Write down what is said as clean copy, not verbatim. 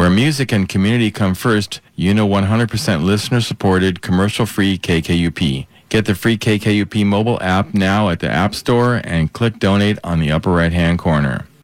Where music and community come first, you know 100% listener-supported, commercial-free KKUP. Get the free KKUP mobile app now at the App Store and click Donate on the upper right-hand corner.